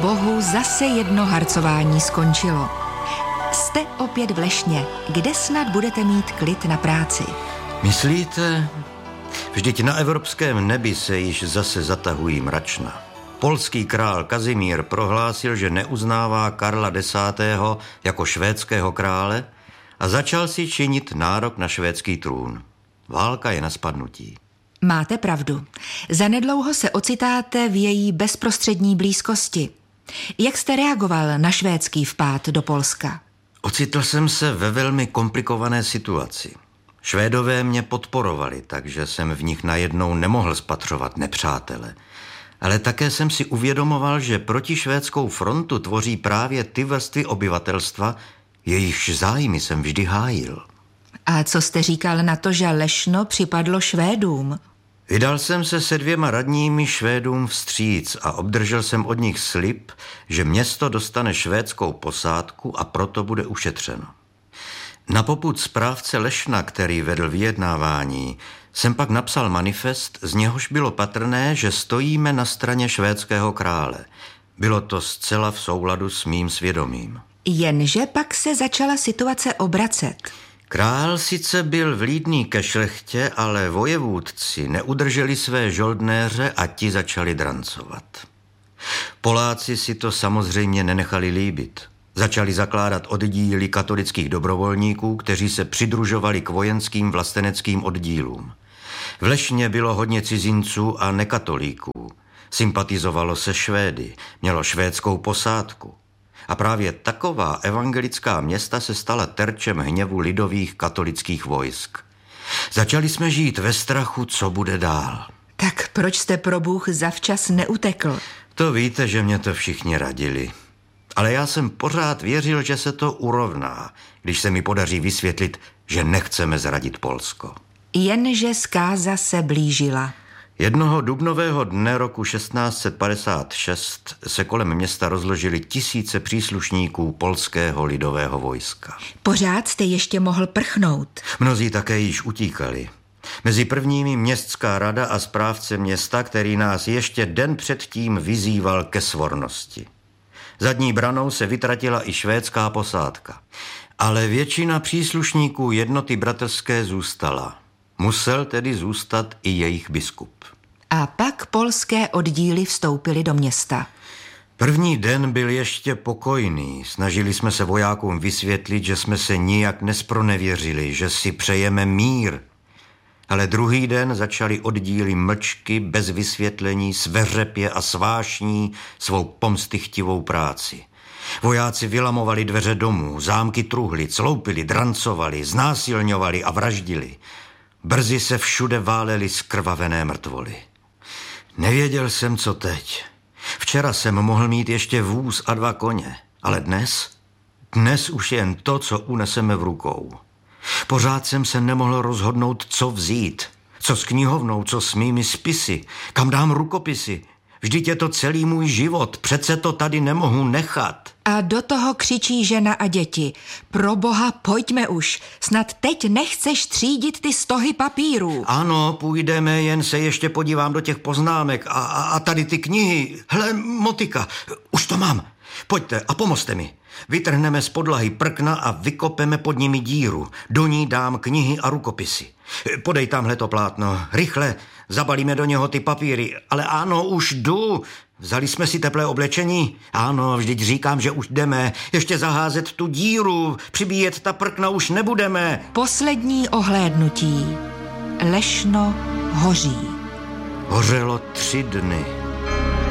bohu, zase jedno harcování skončilo. Jste opět v Lešně, kde snad budete mít klid na práci. Myslíte? Vždyť na evropském nebi se již zase zatahují mračna. Polský král Kazimír prohlásil, že neuznává Karla X. jako švédského krále a začal si činit nárok na švédský trůn. Válka je na spadnutí. Máte pravdu. Zanedlouho se ocitáte v její bezprostřední blízkosti. Jak jste reagoval na švédský vpád do Polska? Ocitl jsem se ve velmi komplikované situaci. Švédové mě podporovali, takže jsem v nich najednou nemohl spatřovat nepřátele. Ale také jsem si uvědomoval, že protišvédskou frontu tvoří právě ty vrstvy obyvatelstva, jejichž zájmy jsem vždy hájil. A co jste říkal na to, že Lešno připadlo Švédům? Vydal jsem se se 2 radními Švédům vstříc a obdržel jsem od nich slib, že město dostane švédskou posádku a proto bude ušetřeno. Na popud správce Lešna, který vedl vyjednávání, jsem pak napsal manifest, z něhož bylo patrné, že stojíme na straně švédského krále. Bylo to zcela v souladu s mým svědomím. Jenže pak se začala situace obracet. Král sice byl vlídný ke šlechtě, ale vojevůdci neudrželi své žoldnéře a ti začali drancovat. Poláci si to samozřejmě nenechali líbit. Začali zakládat oddíly katolických dobrovolníků, kteří se přidružovali k vojenským vlasteneckým oddílům. V Lešně bylo hodně cizinců a nekatolíků. Sympatizovalo se Švédy, mělo švédskou posádku. A právě taková evangelická města se stala terčem hněvu lidových katolických vojsk. Začali jsme žít ve strachu, co bude dál. Tak proč jste pro Bůh zavčas neutekl? To víte, že mě to všichni radili. Ale já jsem pořád věřil, že se to urovná, když se mi podaří vysvětlit, že nechceme zradit Polsko. Jenže zkáza se blížila. Jednoho dubnového dne roku 1656 se kolem města rozložili tisíce příslušníků polského lidového vojska. Pořád jste ještě mohl prchnout. Mnozí také již utíkali. Mezi prvními městská rada a správce města, který nás ještě den předtím vyzýval ke svornosti. Zadní branou se vytratila i švédská posádka. Ale většina příslušníků jednoty bratrské zůstala. Musel tedy zůstat i jejich biskup. A pak polské oddíly vstoupily do města. První den byl ještě pokojný. Snažili jsme se vojákům vysvětlit, že jsme se nijak nespronevěřili, že si přejeme mír. Ale druhý den začali oddíly mlčky, bez vysvětlení, sveřepě a svášní svou pomstychtivou práci. Vojáci vylamovali dveře domů, zámky truhli, cloupili, drancovali, znásilňovali a vraždili. Brzy se všude válely zkrvavené mrtvoly. Nevěděl jsem, co teď. Včera jsem mohl mít ještě vůz a 2 koně, ale dnes už jen to, co uneseme v rukou. Pořád jsem se nemohl rozhodnout, co vzít. Co s knihovnou, co s mými spisy, kam dám rukopisy. Vždyť je to celý můj život, přece to tady nemohu nechat. A do toho křičí žena a děti. Pro Boha, pojďme už, snad teď nechceš třídit ty stohy papírů. Ano, půjdeme, jen se ještě podívám do těch poznámek a tady ty knihy. Hle, motika, už to mám. Pojďte a pomozte mi. Vytrhneme z podlahy prkna a vykopeme pod nimi díru. Do ní dám knihy a rukopisy. Podej tamhle to plátno. Rychle, zabalíme do něho ty papíry. Ale ano, už jdu. Vzali jsme si teplé oblečení? Ano, vždyť říkám, že už jdeme. Ještě zaházet tu díru, přibíjet ta prkna už nebudeme. Poslední ohlédnutí. Lešno hoří. Hořelo 3 dny.